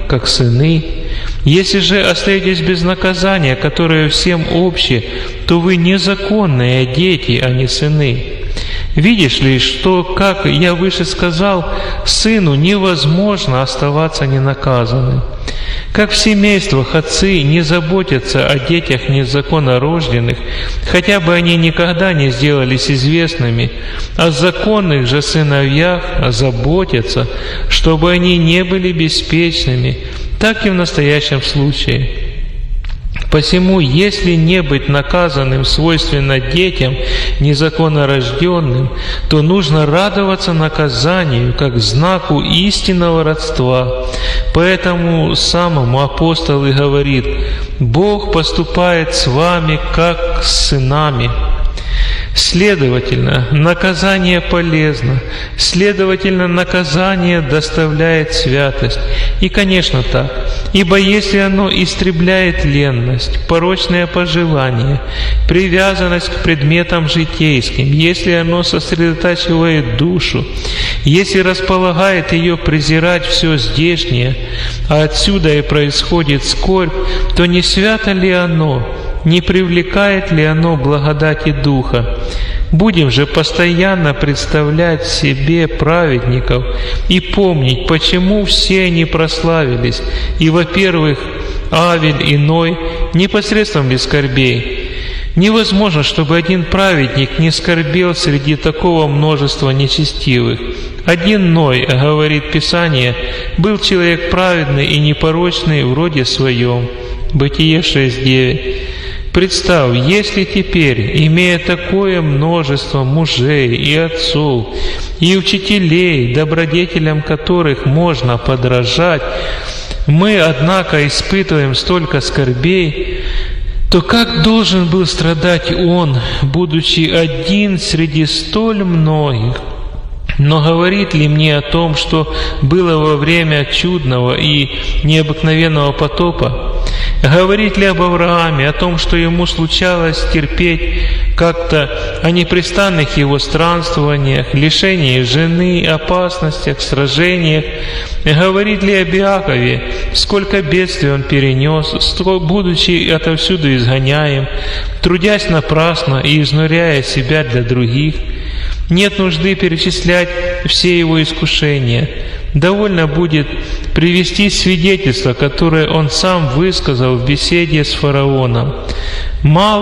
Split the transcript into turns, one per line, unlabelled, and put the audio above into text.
как сыны. Если же остаетесь без наказания, которое всем обще, то вы незаконные дети, а не сыны. Видишь ли, что, как я выше сказал, сыну невозможно оставаться ненаказанным. Как в семействах отцы не заботятся о детях незаконнорожденных, хотя бы они никогда не сделались известными, о законных же сыновьях заботятся, чтобы они не были беспечными, так и в настоящем случае. Посему, если не быть наказанным свойственно детям незаконнорожденным, то нужно радоваться наказанию, как знаку истинного родства. Поэтому самому апостол и говорит: «Бог поступает с вами, как с сынами». Следовательно, наказание полезно, следовательно, наказание доставляет святость. И, конечно, так. Ибо если оно истребляет ленность, порочное пожелание, привязанность к предметам житейским, если оно сосредотачивает душу, если располагает ее презирать все здешнее, а отсюда и происходит скорбь, то не свято ли оно? Не привлекает ли оно благодати Духа? Будем же постоянно представлять себе праведников и помнить, почему все они прославились, и, во-первых, Авель и Ной, не посредством ли скорбей? Невозможно, чтобы один праведник не скорбел среди такого множества нечестивых. Один Ной, говорит Писание, был человек праведный и непорочный в роде своем. Бытие 6:9. Представь, если теперь, имея такое множество мужей и отцов, и учителей, добродетелям которых можно подражать, мы, однако, испытываем столько скорбей, то как должен был страдать он, будучи один среди столь многих? Но говорит ли мне о том, что было во время чудного и необыкновенного потопа? Говорит ли об Аврааме, о том, что ему случалось терпеть как-то о непрестанных его странствованиях, лишении жены, опасностях, сражениях? Говорит ли об Иакове, сколько бедствий он перенес, будучи отовсюду изгоняем, трудясь напрасно и изнуряя себя для других? Нет нужды перечислять все его искушения. Довольно будет привести свидетельство, которое он сам высказал в беседе с фараоном. Мало